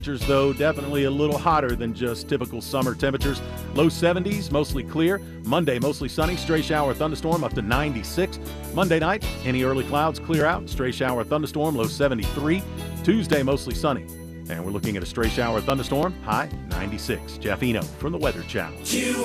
Temperatures, though, definitely a little hotter than just typical summer temperatures. Low 70s, mostly clear. Monday, mostly sunny. Stray shower thunderstorm up to 96. Monday night, any early clouds clear out. Stray shower thunderstorm, low 73. Tuesday, mostly sunny. And we're looking at a stray shower thunderstorm, high 96. Jeff Eno from the Weather Channel.